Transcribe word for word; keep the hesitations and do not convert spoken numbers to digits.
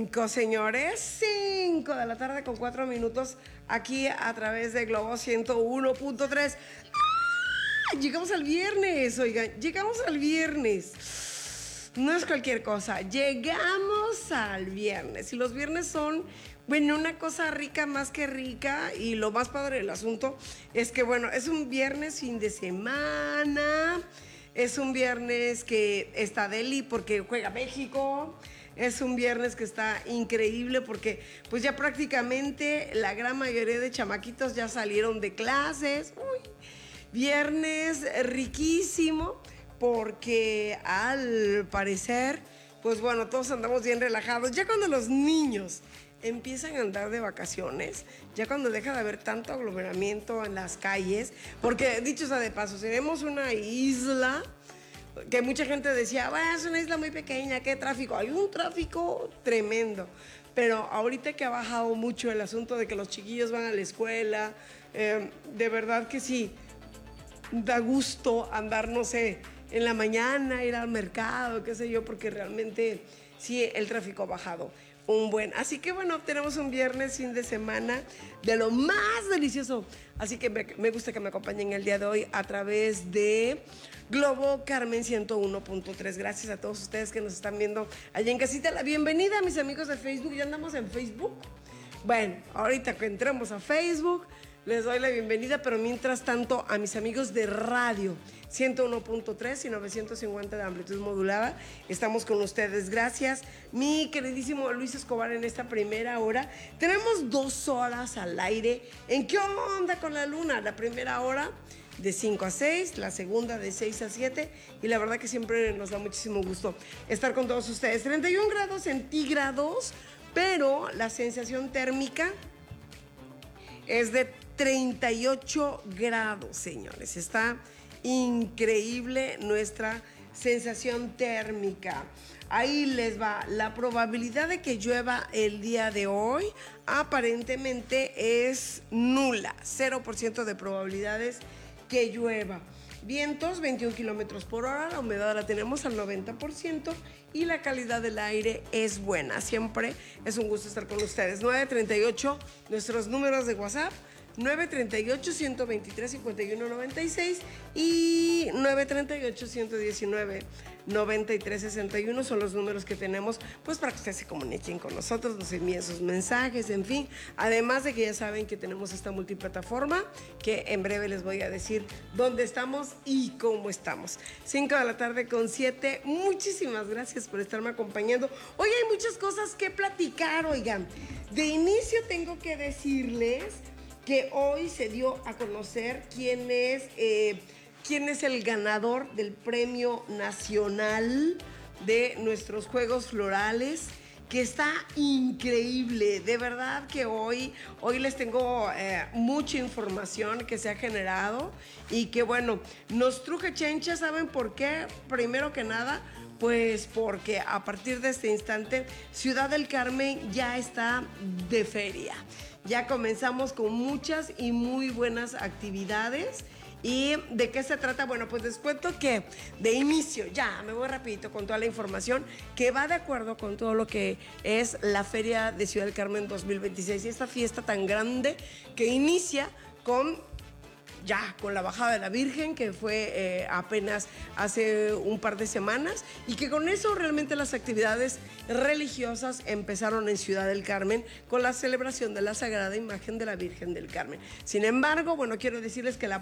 Cinco, señores, cinco de la tarde con cuatro minutos aquí a través de Globo ciento uno punto tres. ¡Ah! Llegamos al viernes, oigan, llegamos al viernes. No es cualquier cosa, llegamos al viernes. Y los viernes son, bueno, una cosa rica más que rica. Y lo más padre del asunto es que, bueno, es un viernes fin de semana. Es un viernes que está deli porque juega México. Es un viernes que está increíble porque pues ya prácticamente la gran mayoría de chamaquitos ya salieron de clases. Uy, viernes riquísimo porque al parecer, pues bueno, todos andamos bien relajados. Ya cuando los niños empiezan a andar de vacaciones, ya cuando deja de haber tanto aglomeramiento en las calles, porque dicho sea de paso, seremos una isla que mucha gente decía, bueno, es una isla muy pequeña, ¿qué tráfico? Hay un tráfico tremendo, pero ahorita que ha bajado mucho el asunto de que los chiquillos van a la escuela, eh, de verdad que sí, da gusto andar, no sé, en la mañana, ir al mercado, qué sé yo, porque realmente sí, el tráfico ha bajado un buen. Así que bueno, tenemos un viernes, fin de semana, de lo más delicioso. Así que me, me gusta que me acompañen el día de hoy a través de Globo Carmen ciento uno punto tres. Gracias a todos ustedes que nos están viendo allá en casita. La bienvenida a mis amigos de Facebook. Ya andamos en Facebook. Bueno, ahorita que entremos a Facebook, les doy la bienvenida, pero mientras tanto a mis amigos de radio ciento uno punto tres y novecientos cincuenta de amplitud modulada, estamos con ustedes. Gracias, mi queridísimo Luis Escobar, en esta primera hora. Tenemos dos horas al aire. ¿En qué onda con la luna? La primera hora de cinco a seis, la segunda de seis a siete, y la verdad que siempre nos da muchísimo gusto estar con todos ustedes. treinta y un grados centígrados, pero la sensación térmica es de treinta y ocho grados, señores. Está increíble nuestra sensación térmica. Ahí les va. La probabilidad de que llueva el día de hoy aparentemente es nula. cero por ciento de probabilidades que llueva. Vientos veintiún kilómetros por hora, la humedad la tenemos al noventa por ciento y la calidad del aire es buena. Siempre es un gusto estar con ustedes. nueve treinta y ocho, nuestros números de WhatsApp, nueve treinta y ocho, ciento veintitrés, cincuenta y uno noventa y seis y nueve treinta y ocho, ciento diecinueve, noventa y tres sesenta y uno son los números que tenemos pues para que ustedes se comuniquen con nosotros, nos envíen sus mensajes, en fin. Además de que ya saben que tenemos esta multiplataforma que en breve les voy a decir dónde estamos y cómo estamos. cinco de la tarde con siete. Muchísimas gracias por estarme acompañando. Hoy hay muchas cosas que platicar, oigan. De inicio tengo que decirles que hoy se dio a conocer quién es, eh, quién es el ganador del Premio Nacional de nuestros Juegos Florales, que está increíble. De verdad que hoy, hoy les tengo eh, mucha información que se ha generado y que, bueno, nos truje chencha. ¿Saben por qué? Primero que nada, pues porque a partir de este instante Ciudad del Carmen ya está de feria. Ya comenzamos con muchas y muy buenas actividades. ¿Y de qué se trata? Bueno, pues les cuento que de inicio, ya me voy rapidito con toda la información que va de acuerdo con todo lo que es la Feria de Ciudad del Carmen dos mil veintiséis y esta fiesta tan grande que inicia con ya con la bajada de la Virgen, que fue eh, apenas hace un par de semanas, y que con eso realmente las actividades religiosas empezaron en Ciudad del Carmen con la celebración de la Sagrada Imagen de la Virgen del Carmen. Sin embargo, bueno, quiero decirles que la